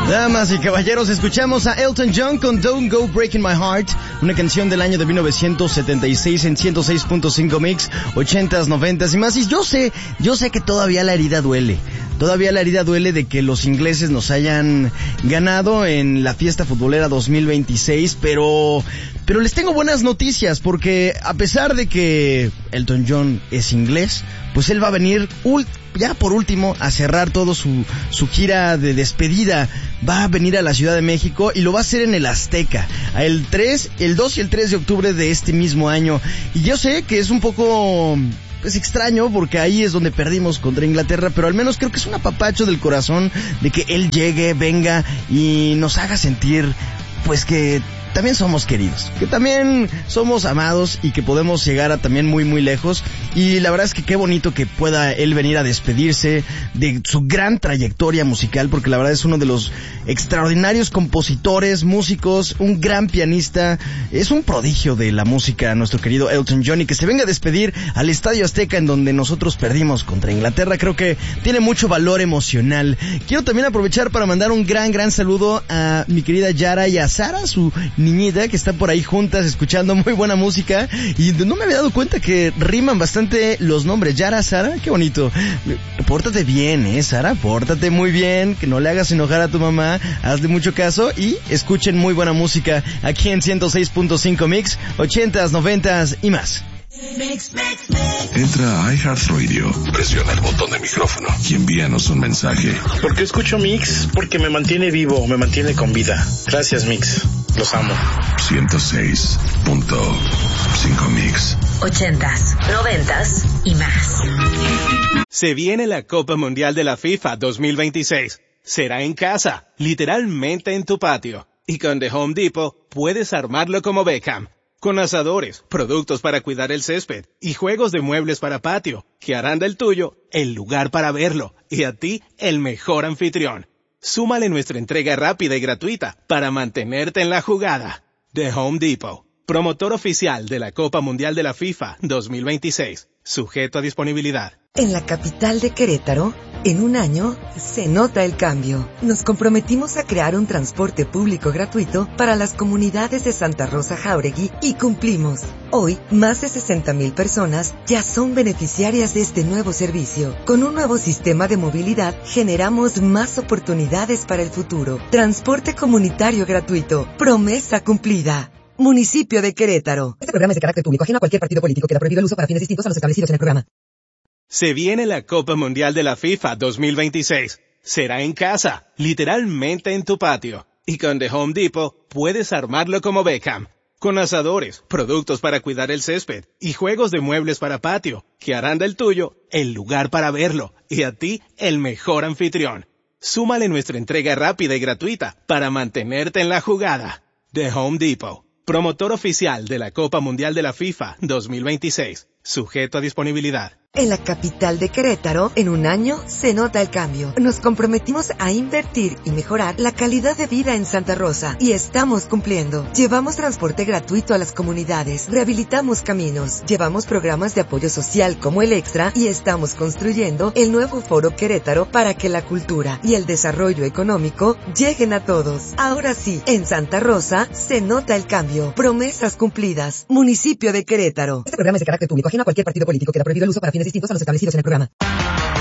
Damas y caballeros, escuchamos a Elton John con Don't Go Breaking My Heart, una canción del año de 1976 en 106.5 Mix, 80s, 90s y más. Y yo sé que todavía la herida duele. Todavía la herida duele de que los ingleses nos hayan ganado en la fiesta futbolera 2026, pero les tengo buenas noticias, porque a pesar de que Elton John es inglés, pues él va a venir ya por último a cerrar todo su gira de despedida. Va a venir a la Ciudad de México y lo va a hacer en el Azteca, el 2 y el 3 de octubre de este mismo año. Y yo sé que es un poco extraño, porque ahí es donde perdimos contra Inglaterra, pero al menos creo que es un apapacho del corazón de que él llegue, venga y nos haga sentir pues que también somos queridos, que también somos amados y que podemos llegar a también muy muy lejos. Y la verdad es que qué bonito que pueda él venir a despedirse de su gran trayectoria musical, porque la verdad es uno de los extraordinarios compositores, músicos, un gran pianista, es un prodigio de la música, nuestro querido Elton John, y que se venga a despedir al Estadio Azteca, en donde nosotros perdimos contra Inglaterra, creo que tiene mucho valor emocional. Quiero también aprovechar para mandar un gran saludo a mi querida Yara y a Sara, su niñita, que están por ahí juntas escuchando muy buena música, y no me había dado cuenta que riman bastante los nombres. Yara, Sara, qué bonito. Pórtate bien, Sara, pórtate muy bien, que no le hagas enojar a tu mamá, hazle mucho caso y escuchen muy buena música aquí en 106.5 Mix, 80s, 90s y más. Entra a iHeartRadio, presiona el botón de micrófono y envíanos un mensaje. ¿Por qué escucho Mix? Porque me mantiene vivo, me mantiene con vida. Gracias, Mix. Los amo. 106.5 Mix. 80s, 90s y más. Se viene la Copa Mundial de la FIFA 2026. Será en casa, literalmente en tu patio. Y con The Home Depot puedes armarlo como Beckham. Con asadores, productos para cuidar el césped y juegos de muebles para patio, que harán del tuyo el lugar para verlo y a ti el mejor anfitrión. Súmale nuestra entrega rápida y gratuita para mantenerte en la jugada. The Home Depot, promotor oficial de la Copa Mundial de la FIFA 2026, sujeto a disponibilidad. En la capital de Querétaro, en un año, se nota el cambio. Nos comprometimos a crear un transporte público gratuito para las comunidades de Santa Rosa Jáuregui y cumplimos. Hoy, más de 60,000 personas ya son beneficiarias de este nuevo servicio. Con un nuevo sistema de movilidad, generamos más oportunidades para el futuro. Transporte comunitario gratuito. Promesa cumplida. Municipio de Querétaro. Este programa es de carácter público, ajeno a cualquier partido político. Queda prohibido el uso para fines distintos a los establecidos en el programa. Se viene la Copa Mundial de la FIFA 2026. Será en casa, literalmente en tu patio. Y con The Home Depot puedes armarlo como Beckham. Con asadores, productos para cuidar el césped y juegos de muebles para patio, que harán del tuyo el lugar para verlo y a ti el mejor anfitrión. Súmale nuestra entrega rápida y gratuita para mantenerte en la jugada. The Home Depot, promotor oficial de la Copa Mundial de la FIFA 2026, sujeto a disponibilidad. En la capital de Querétaro, en un año, se nota el cambio. Nos comprometimos a invertir y mejorar la calidad de vida en Santa Rosa. Y estamos cumpliendo. Llevamos transporte gratuito a las comunidades. Rehabilitamos caminos. Llevamos programas de apoyo social como el Extra. Y estamos construyendo el nuevo Foro Querétaro para que la cultura y el desarrollo económico lleguen a todos. Ahora sí, en Santa Rosa, se nota el cambio. Promesas cumplidas. Municipio de Querétaro. Este programa es de carácter público, ajeno a cualquier partido político. Queda prohibido el uso para fines distintos a los establecidos en el programa.